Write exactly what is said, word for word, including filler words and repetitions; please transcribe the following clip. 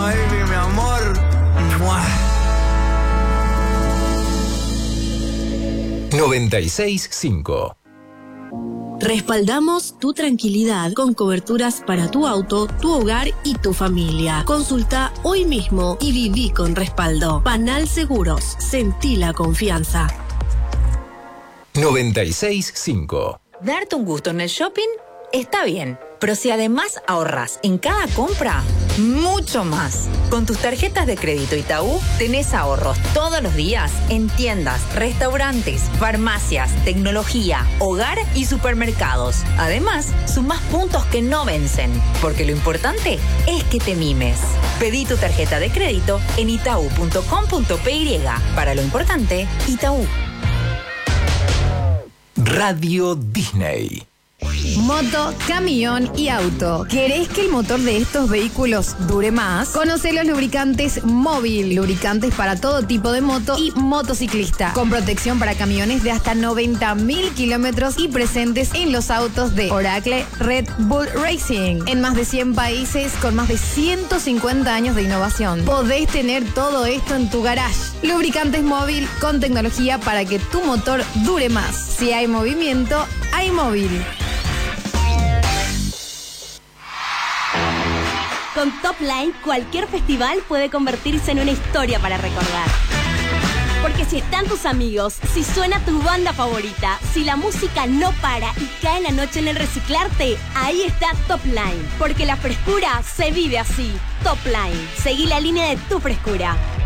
Baby, mi amor. ¡Mua! noventa y seis punto cinco. Respaldamos tu tranquilidad con coberturas para tu auto, tu hogar y tu familia. Consulta hoy mismo y viví con respaldo. Panal Seguros. Sentí la confianza. noventa y seis punto cinco. Darte un gusto en el shopping está bien, pero si además ahorras en cada compra, mucho más. Con tus tarjetas de crédito Itaú tenés ahorros todos los días en tiendas, restaurantes, farmacias, tecnología, hogar y supermercados. Además, sumás puntos que no vencen, porque lo importante es que te mimes. Pedí tu tarjeta de crédito en itaú punto com punto pe y. Para lo importante, Itaú. Radio Disney. Moto, camión y auto. ¿Querés que el motor de estos vehículos dure más? Conoce los lubricantes Móvil. Lubricantes para todo tipo de moto y motociclista. Con protección para camiones de hasta noventa mil kilómetros y presentes en los autos de Oracle Red Bull Racing. En más de cien países con más de ciento cincuenta años de innovación. Podés tener todo esto en tu garage. Lubricantes Móvil con tecnología para que tu motor dure más. Si hay movimiento, hay móvil. Con Top Line, cualquier festival puede convertirse en una historia para recordar. Porque si están tus amigos, si suena tu banda favorita, si la música no para y cae la noche en el reciclarte, ahí está Top Line. Porque la frescura se vive así. Top Line. Seguí la línea de tu frescura.